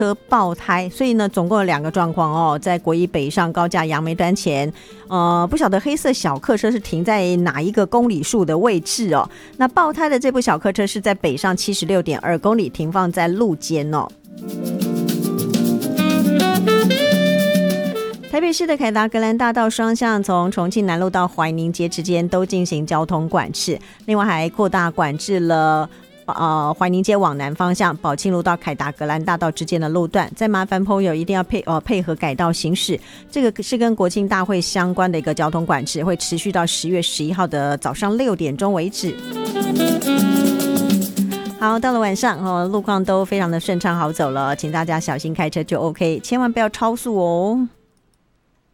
车爆胎，所以呢总共有2个状况哦，在国一北上高架杨梅端前，不晓得黑色小客车是停在哪一个公里数的位置哦。那爆胎的这部小客车是在北上76.2公里，停放在路肩哦。台北市的凯达格兰大道双向从重庆南路到怀宁街之间都进行交通管制，另外还扩大管制了怀宁街往南方向宝庆路到凯达格兰大道之间的路段，再麻烦朋友一定要配合改道行驶。这个是跟国庆大会相关的一个交通管制，会持续到10月11号的早上6点钟为止。好，到了晚上路况都非常的顺畅好走了，请大家小心开车就 OK， 千万不要超速哦。